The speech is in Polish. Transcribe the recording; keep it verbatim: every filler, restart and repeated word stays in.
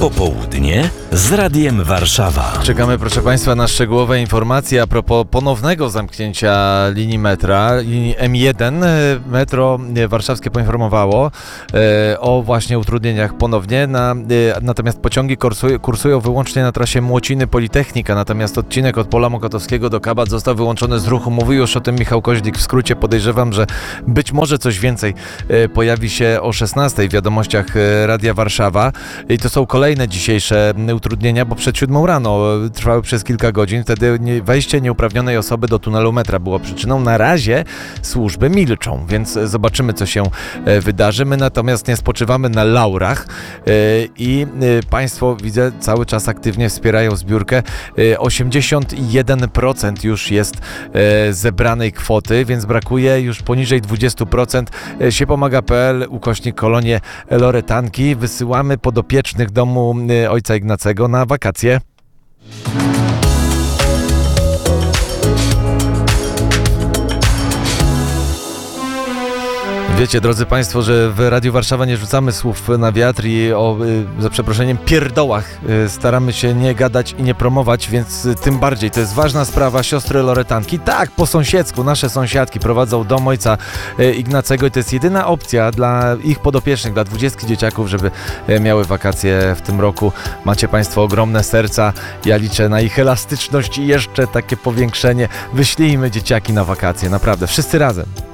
Popołudnie z Radiem Warszawa. Czekamy, proszę Państwa, na szczegółowe informacje a propos ponownego zamknięcia linii metra, linii M jeden. Metro warszawskie poinformowało e, o właśnie utrudnieniach ponownie, na, e, natomiast pociągi kursują, kursują wyłącznie na trasie Młociny-Politechnika, natomiast odcinek od Pola Mokotowskiego do Kabat został wyłączony z ruchu. Mówił już o tym Michał Koźlik w skrócie. Podejrzewam, że być może coś więcej e, pojawi się o szesnastej w wiadomościach e, Radia Warszawa. I to są kolejne dzisiejsze utrudnienia, bo przed siódmą rano trwały przez kilka godzin. Wtedy wejście nieuprawnionej osoby do tunelu metra było przyczyną. Na razie służby milczą, więc zobaczymy, co się wydarzy. My natomiast nie spoczywamy na laurach i Państwo, widzę, cały czas aktywnie wspierają zbiórkę. osiemdziesiąt jeden procent już jest zebranej kwoty, więc brakuje już poniżej dwadzieścia procent. Siepomaga kropka pe el ukośnik kolonie Loretanki. Wysyłamy podopiecznych domu ojca Ignacego na wakacje. Wiecie, drodzy Państwo, że w Radiu Warszawa nie rzucamy słów na wiatr i o, za przeproszeniem, pierdołach staramy się nie gadać i nie promować, więc tym bardziej to jest ważna sprawa. Siostry Loretanki, tak, po sąsiedzku, nasze sąsiadki prowadzą dom ojca Ignacego i to jest jedyna opcja dla ich podopiecznych, dla dwudziestu dzieciaków, żeby miały wakacje w tym roku. Macie Państwo ogromne serca, ja liczę na ich elastyczność i jeszcze takie powiększenie. Wyślijmy dzieciaki na wakacje, naprawdę, wszyscy razem.